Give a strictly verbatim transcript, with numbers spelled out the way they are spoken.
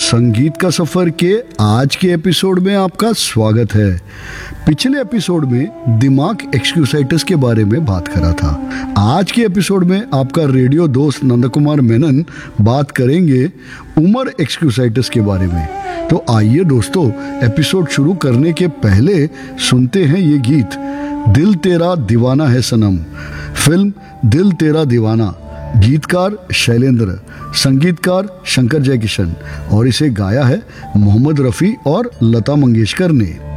संगीत का सफर के आज के एपिसोड में आपका स्वागत है। पिछले एपिसोड में दिमाग एक्सक्यूसाइटिस के बारे में बात करा था। आज के एपिसोड में आपका रेडियो दोस्त नंद कुमार मेनन बात करेंगे उमर एक्सक्यूसाइटिस के बारे में। तो आइए दोस्तों, एपिसोड शुरू करने के पहले सुनते हैं ये गीत, दिल तेरा दीवाना है सनम, फिल्म दिल तेरा दीवाना, गीतकार शैलेंद्र, संगीतकार शंकर जयकिशन और इसे गाया है मोहम्मद रफ़ी और लता मंगेशकर ने।